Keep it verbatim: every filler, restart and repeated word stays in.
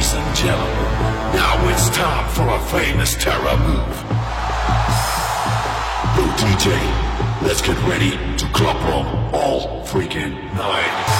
Ladies and gentlemen, now it's time for a famous terror move. Blue D J, let's get ready to club 'em all freaking night.